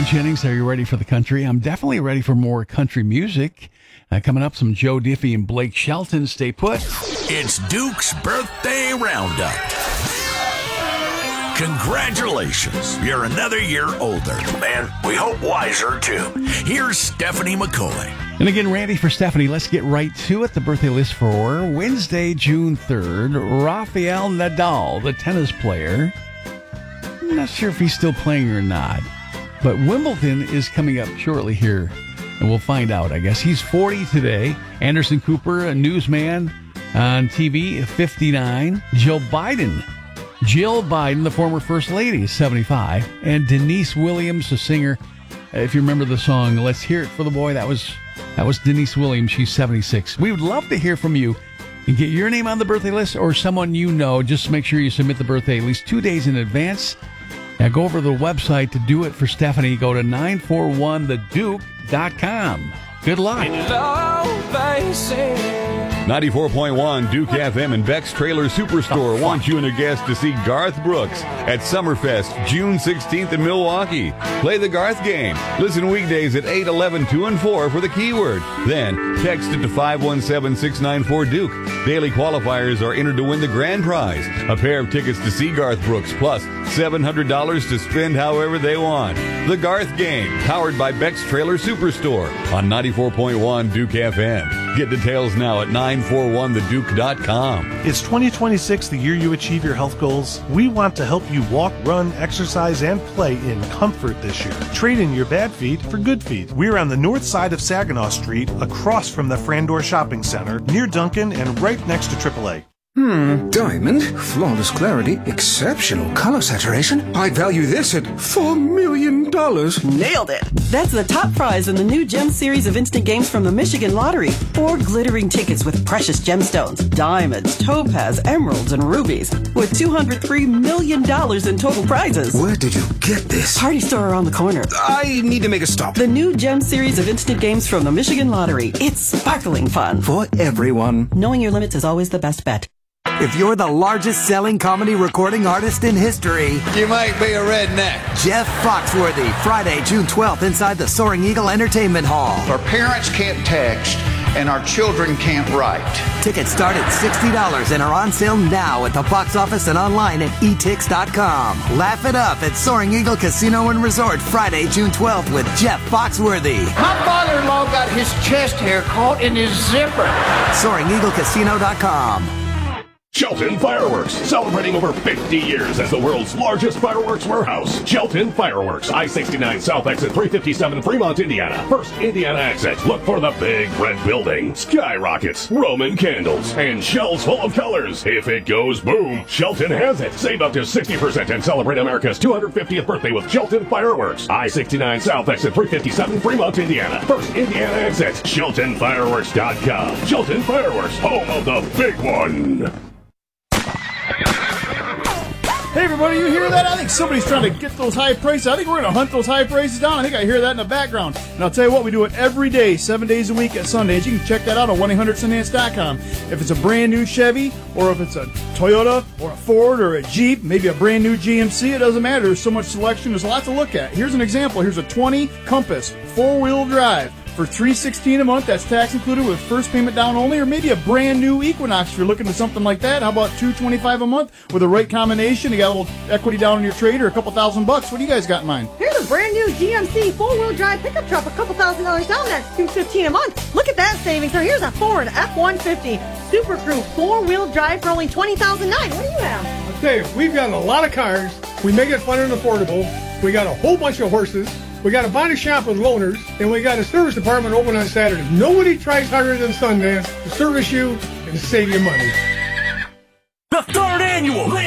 Jennings, are you ready for the country? I'm definitely ready for more country music. Coming up, some Joe Diffie and Blake Shelton. Stay put. It's Duke's Birthday Roundup. Congratulations, you're another year older. And we hope wiser, too. Here's Stephanie McCoy. And again, Randy for Stephanie. Let's get right to it. The birthday list for Wednesday, June 3rd. Rafael Nadal, the tennis player. I'm not sure if he's still playing or not. But Wimbledon is coming up shortly here, and we'll find out, I guess. He's 40 today. Anderson Cooper, a newsman on TV, 59. Jill Biden, the former First Lady, is 75. And Denise Williams, a singer. If you remember the song, Let's Hear It for the Boy, that was Denise Williams. She's 76. We would love to hear from you and get your name on the birthday list or someone you know. Just make sure you submit the birthday at least 2 days in advance. Now go over to the website to do it for Stephanie. Go to 941theduke.com. Good luck. 94.1 Duke FM and Beck's Trailer Superstore want you and your guests to see Garth Brooks at Summerfest June 16th in Milwaukee. Play the Garth game. Listen weekdays at 8, 11, 2, and 4 for the keyword. Then text it to 517-694-DUKE. Daily qualifiers are entered to win the grand prize, a pair of tickets to see Garth Brooks, plus $700 to spend however they want. The Garth game, powered by Beck's Trailer Superstore on 94.1 Duke FM. Get details now at 941theduke.com. It's 2026, the year you achieve your health goals. We want to help you walk, run, exercise, and play in comfort this year. Trade in your bad feet for good feet. We're on the north side of Saginaw Street, across from the Frandor Shopping Center, near Duncan, and right next to AAA. Diamond, flawless clarity, exceptional color saturation. I'd value this at $4 million. Nailed it! That's the top prize in the new Gem series of instant games from the Michigan Lottery. 4 glittering tickets with precious gemstones, diamonds, topaz, emeralds, and rubies, with $203 million in total prizes. Where did you get this? Party store around the corner. I need to make a stop. The new Gem series of instant games from the Michigan Lottery. It's sparkling fun. For everyone. Knowing your limits is always the best bet. If you're the largest selling comedy recording artist in history, you might be a redneck. Jeff Foxworthy, Friday, June 12th, inside the Soaring Eagle Entertainment Hall. Our parents can't text, and our children can't write. Tickets start at $60 and are on sale now at the box office and online at etix.com. Laugh it up at Soaring Eagle Casino and Resort, Friday, June 12th with Jeff Foxworthy. My father-in-law got his chest hair caught in his zipper. SoaringEagleCasino.com. Shelton Fireworks, celebrating over 50 years as the world's largest fireworks warehouse. Shelton Fireworks, I-69 South Exit 357, Fremont, Indiana. First Indiana exit. Look for the big red building, skyrockets, Roman candles, and shells full of colors. If it goes boom, Shelton has it. Save up to 60% and celebrate America's 250th birthday with Shelton Fireworks. I-69 South Exit 357, Fremont, Indiana. First Indiana exit. SheltonFireworks.com. Shelton Fireworks, home of the big one. Hey everybody, you hear that? I think somebody's trying to get those high prices. I think we're going to hunt those high prices down. I think I hear that in the background. And I'll tell you what, we do it every day, 7 days a week at Sundays. You can check that out on 1-800-Sundance.com. If it's a brand new Chevy, or if it's a Toyota, or a Ford, or a Jeep, maybe a brand new GMC, it doesn't matter. There's so much selection. There's a lot to look at. Here's an example. Here's a 20 Compass, 4-wheel drive. For $316 a month, that's tax included with first payment down only, or maybe a brand new Equinox if you're looking for something like that. How about $225 a month with the right combination? You got a little equity down on your trade or a couple $1,000 bucks. What do you guys got in mind? Here's a brand new GMC 4-wheel drive pickup truck, a couple $1,000 down. That's $215 a month. Look at that savings. Or here's a Ford F-150 Super Crew 4-wheel drive for only $20,009. What do you have? I'll tell you, we've got a lot of cars. We make it fun and affordable. We got a whole bunch of horses. We got a body shop with loaners, and we got a service department open on Saturdays. Nobody tries harder than Sundance to service you and save you money.